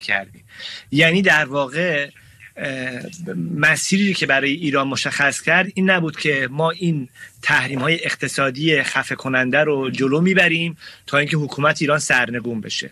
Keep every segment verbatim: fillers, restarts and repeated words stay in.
کردیم. یعنی در واقع مسیری که برای ایران مشخص کرد این نبود که ما این تحریم‌های اقتصادی خفه کننده رو جلو میبریم تا اینکه حکومت ایران سرنگون بشه.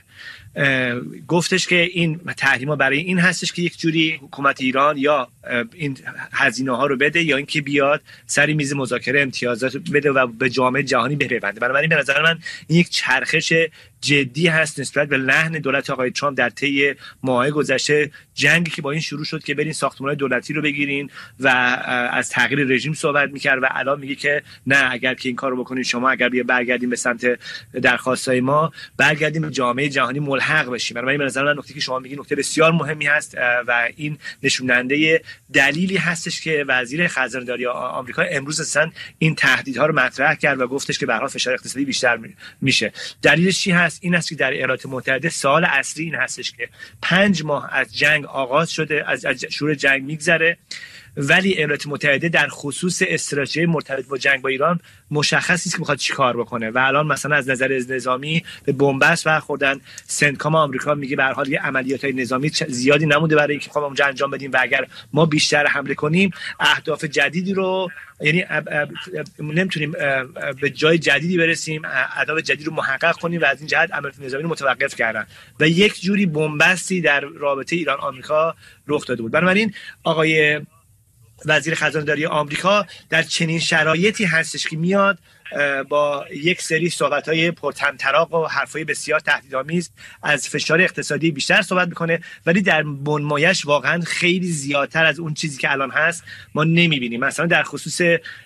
گفتش که این تحریم‌ها برای این هستش که یک جوری حکومت ایران یا این هزینه‌ها رو بده یا اینکه بیاد سر میز مذاکره امتیازات بده و به جامعه جهانی بپیونده. بنابراین به نظر من این یک چرخش جدی هست نسبت به لحن دولت آقای ترامپ در طی ماه‌های گذشته. جنگی که با این شروع شد که برین ساختمان‌های دولتی رو بگیرین و از تغییر رژیم صحبت می‌کرد و الان میگه که نه، اگر که این کارو بکنید شما، اگر بیا برگردیم به سمت درخواست‌های ما، برگردیم به جامعه جهانی ملحق بشیم. بنابراین به نظر من نکته که شما میگین نکته بسیار مهمی هست و این نشون دهنده دلیلی هستش که وزیر خزانه‌داری آمریکا امروز اصلا این تهدیدها رو مطرح کرد و گفتش که به هر حال فشار اقتصادی بیشتر میشه. دلیلش چی هست؟ این است که در ایالات متحده سال اصلی این هستش که پنج ماه از جنگ آغاز شده، از شروع جنگ میگذره، ولی ایالات متحده در خصوص استراتژی مرتبط با جنگ با ایران مشخص نیست که میخواد چیکار بکنه و الان مثلا از نظر نظامی به بنبست برخوردن. سنتکام آمریکا میگه به هر حال یه عملیاتای نظامی زیادی نمونده برای اینکه بخوام اونجا انجام بدیم و اگر ما بیشتر حمله کنیم اهداف جدیدی رو، یعنی نمیتونیم به جای جدیدی برسیم، اهداف جدید رو محقق کنیم و از این جهت عملیات نظامی رو متوقف کردن و یک جوری بنبستی در رابطه ایران آمریکا رخ داده بود. بنابراین آقای وزیر خزانه‌داری آمریکا در چنین شرایطی هستش که میاد با یک سری صحبت‌های پرطمطراق و حرفای بسیار تهدیدآمیز از فشار اقتصادی بیشتر صحبت میکنه، ولی در بنمایش واقعا خیلی زیادتر از اون چیزی که الان هست ما نمیبینیم. مثلا در خصوص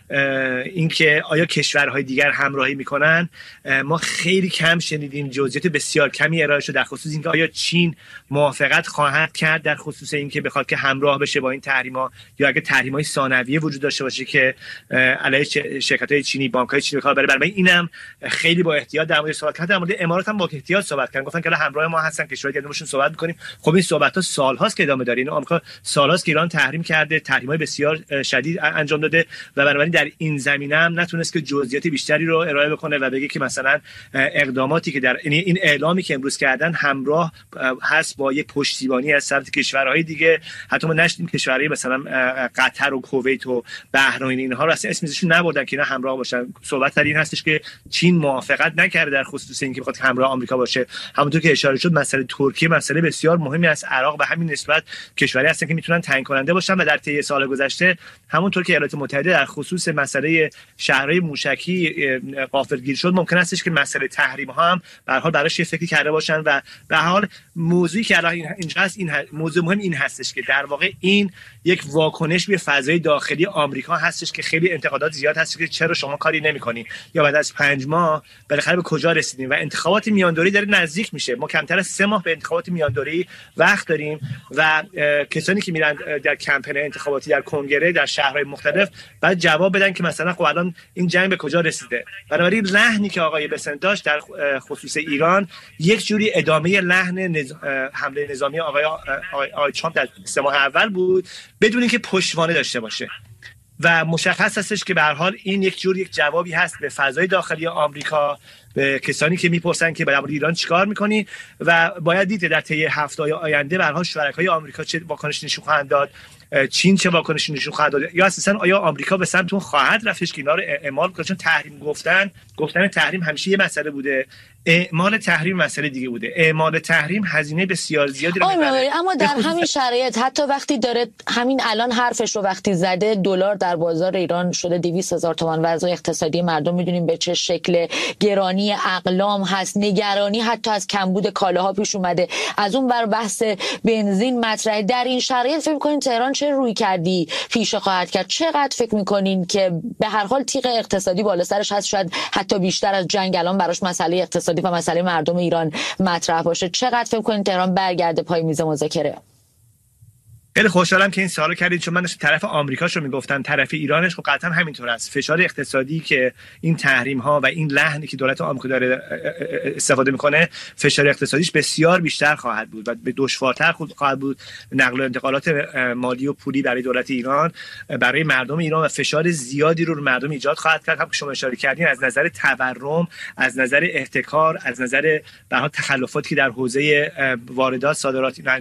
اینکه آیا کشورهای دیگر همراهی میکنن، ما خیلی کم شنیدیم، جزئیات بسیار کمی ارائه شد در خصوص اینکه آیا چین موافقت خواهد کرد در خصوص اینکه بخواد که همراه بشه با این تحریم‌ها یا اگه تحریم‌های ثانویه وجود داشته باشه که علیه شرکت‌های چینی، بانک‌های چینی کار بره. برای اینم خیلی با احتیاط در مورد صحبت کردن. در مورد امارات هم با احتیاط صحبت کردن، گفتن که همراه ما هستن، کشورهای دیگه باشون صحبت می‌کنیم. خب این صحبت‌ها سال‌هاست که ادامه داره. این آمریکا سال‌هاست که ایران تحریم کرده، تحریم‌های بسیار شدید انجام داده و بنابراین در این زمینه هم نتونست که جزئیات بیشتری رو ارائه بکنه و بگه که مثلا اقداماتی که در این اعلامی که امروز کردن همراه هست با یک پشتیبانی از سمت کشورهای دیگه. حتی ما نشدیم کشورهای مثلا قطر و کویت و بحرین اینها رو اصلا اسمشون نبردن که اینا همراه باشن. صحبت در این هستش که چین موافقت نکرده در خصوص اینکه بخواد همراه آمریکا باشه. همونطور که اشاره شد مسئله ترکیه مسئله بسیار مهمی است. عراق به همین نسبت کشوری هستن که میتونن تعیین کننده باشن و در طی سال گذشته همونطور که ایالات متحده در خصوص مسئله شهرهای موشکی غافلگیر شد، ممکن استش که مسئله تحریم ها هم به هر حال براش یه فکری کرده باشن و به هر حال موضوعی که الان اینجا هست، این موضوع مهم این هستش که در واقع این یک واکنش به فضای داخلی آمریکا هستش که خیلی انتقادات زیاد هست که چرا شما کاری نمی‌کنی یا بعد از پنج ماه بالاخره به کجا رسیدیم و انتخابات میاندوری داره نزدیک میشه. ما کمتر از سه ماه به انتخابات میاندوری وقت داریم و کسانی که میرن در کمپین انتخاباتی در کنگره در شهرهای مختلف بعد جواب بدن که مثلا خب الان این جنگ به کجا رسیده. بنابراین لحنی که آقای بسنت داشت در خصوص ایران یک جوری ادامه لحن نز... حمله نظامی آقای آقای ترامپ در سه ماه اول بود بدون اینکه پشتوانه داشته باشه و مشخص هستش که به هر حال این یک جور یک جوابی هست به فضای داخلی آمریکا، به کسانی که میپرسن که برای ایران چیکار میکنی و باید دید در طی هفته‌های آینده به هر حال شرکای آمریکا چه واکنش نشون خواهند داد، چین چه واکنشی نشون خواهد داد یا اساسا آیا آمریکا به سمت اون خواهد رفتش که اینا رو اعمال کنه. چون تحریم گفتن گفتن تحریم همیشه یه مسئله بوده، اعمال تحریم مسئله دیگه بوده. اعمال تحریم هزینه بسیار زیادی رو میبره. اما در همین شرایط حتی وقتی داره همین الان حرفش رو وقتی زده دلار در بازار ایران شده دویست هزار تومان، وضع اقتصادی مردم میدونیم به چه شکل، گرانی اقلام هست، نگرانی حتی از کمبود کالاها پیش اومده، از اون بر بحث بنزین مطرحه. در این شرایط فکر می‌کنین تهران چه روی کردی پیش خواهد کرد؟ چقدر فکر می‌کنین که به هر حال تیغ اقتصادی بالا سرش هست، شاید حتی بیشتر از جنگ الان براش مسئله اقتصادی و مسئله مردم ایران مطرح باشه؟ چقدر فکر کنید تهران برگرده پای میز مذاکره؟ خیلی خوشحالم که این سوالو کردید، چون من طرف آمریکاشو میگفتم، طرف ایرانش خب قطعا همینطور است. فشار اقتصادی که این تحریم ها و این لحنی که دولت آمریکا داره استفاده میکنه، فشار اقتصادیش بسیار بیشتر خواهد بود و به دشوارتر خواهد بود نقل و انتقالات مالی و پولی برای دولت ایران، برای مردم ایران، و فشار زیادی رو رو مردم ایجاد خواهد کرد. هم که شما اشاره کردین از نظر تورم، از نظر احتکار، از نظر به هر حال تخلفاتی که در حوزه واردات صادرات